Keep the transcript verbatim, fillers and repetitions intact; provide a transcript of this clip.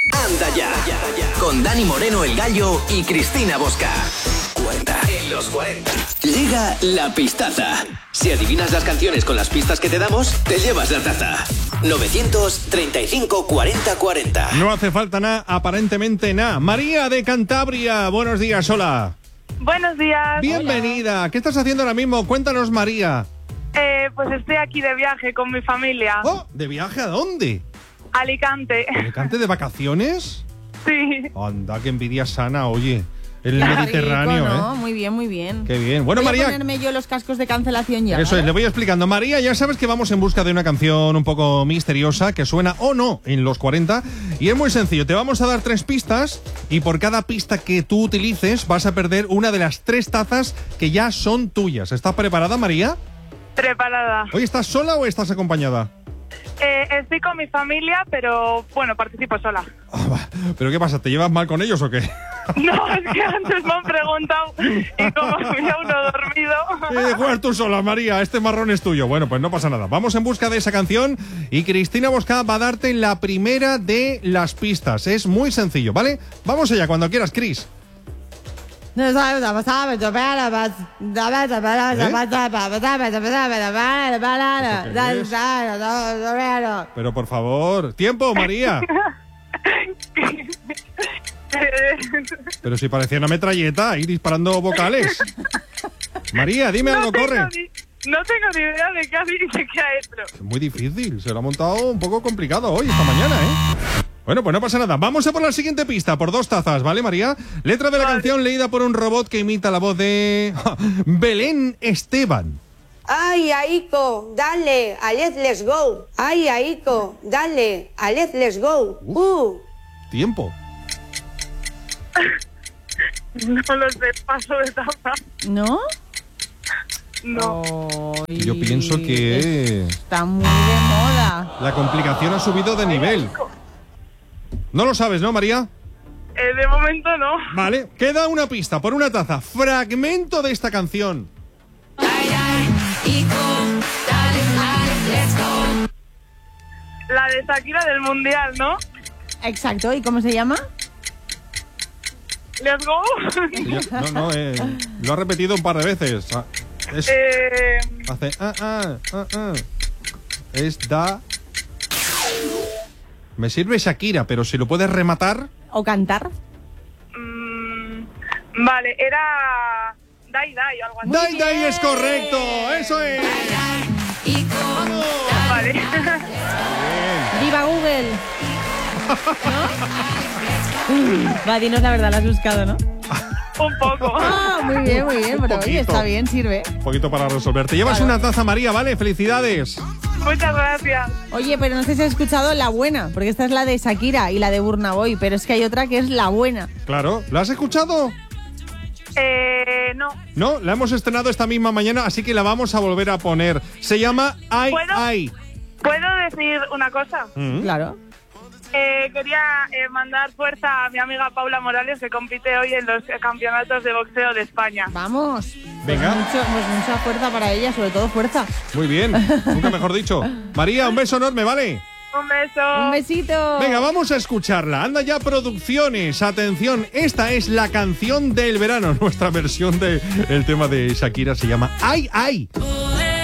Anda ya, con Dani Moreno el Gallo y Cristina Bosca. cuarenta en los cuarenta. Llega la pistaza. Si adivinas las canciones con las pistas que te damos, te llevas la taza. novecientos treinta y cinco cuarenta cuarenta. No hace falta nada, aparentemente nada. María de Cantabria, buenos días, hola. Buenos días. Bienvenida. ¿Qué estás haciendo ahora mismo? Cuéntanos, María. Eh, pues estoy aquí de viaje con mi familia. Oh, ¿de viaje a dónde? Alicante. ¿Alicante de vacaciones? Sí. Anda, qué envidia sana, oye. El Qué Mediterráneo, rico, ¿no? ¿eh? Muy bien, muy bien. Qué bien. Bueno, voy María. a ponerme yo los cascos de cancelación ya. Eso ¿vale? es, le voy explicando. María, ya sabes que vamos en busca de una canción un poco misteriosa que suena o no en los cuarenta. Y es muy sencillo, te vamos a dar tres pistas y por cada pista que tú utilices vas a perder una de las tres tazas que ya son tuyas. ¿Estás preparada, María? Preparada. ¿Hoy estás sola o estás acompañada? Eh, estoy con mi familia, pero bueno, participo sola. Ah, va. ¿Pero qué pasa? ¿Te llevas mal con ellos o qué? No, es que antes me han preguntado y como había uno dormido. Eh, juegas tú sola, María, este marrón es tuyo. Bueno, pues no pasa nada. Vamos en busca de esa canción y Cristina Bosca va a darte la primera de las pistas. Es muy sencillo, ¿vale? Vamos allá, cuando quieras, Cris. Pero por favor, tiempo, María. Pero si parecía una metralleta ahí disparando vocales. María, dime no algo, tengo corre. Ni, no tengo ni idea de qué ha dicho qué ha hecho. Es muy difícil, se lo ha montado un poco complicado hoy, esta mañana, ¿eh? Bueno, pues no pasa nada. Vamos a por la siguiente pista, por dos tazas, ¿vale, María? Letra de la Vale. canción leída por un robot que imita la voz de Belén Esteban. Ay, Aiko, dale, a let's, let's go. Ay, Aiko, dale, a let's, let's go. Uh. Tiempo. No lo sé, paso de taza. ¿No? No. Ay, Yo pienso que está muy de moda. la complicación ha subido de nivel. No lo sabes, ¿no, María? Eh, de momento no. Vale, queda una pista por una taza. Fragmento de esta canción. La de Shakira del Mundial, ¿no? Exacto, ¿y cómo se llama? Let's go. No, no, eh, lo ha repetido un par de veces. Ah, Es, eh, hace ah, ah, ah, ah. Es da. Me sirve Shakira, pero si lo puedes rematar. ¿O cantar? mm, vale, era Dai Dai o algo así. Dai Dai es correcto, eso es. ¡Vamos! Vale. ¡Viva Google! ¿No? Va, dinos la verdad, la has buscado, ¿no? Un poco. Ah, muy bien, muy bien, pero oye, poquito. está bien, sirve. Un poquito para resolver. Te llevas Claro. una taza, María, ¿vale? Felicidades. Muchas gracias. Oye, pero no sé si has escuchado la buena, porque esta es la de Shakira y la de Burna Boy, pero es que hay otra que es la buena. Claro, ¿la has escuchado? Eh, no. No, la hemos estrenado esta misma mañana, así que la vamos a volver a poner. Se llama Ay ¿Puedo? Ay. ¿Puedo decir una cosa? Mm. Claro. Eh, quería eh, mandar fuerza a mi amiga Paula Morales, que compite hoy en los campeonatos de boxeo de España. Vamos. Venga. Pues, mucho, pues mucha fuerza para ella, sobre todo fuerza. Muy bien, nunca mejor dicho. María, un beso enorme, ¿vale? Un beso. Un besito. Venga, vamos a escucharla. Anda ya, producciones. Atención, esta es la canción del verano. Nuestra versión del tema de Shakira se llama Ay Ay.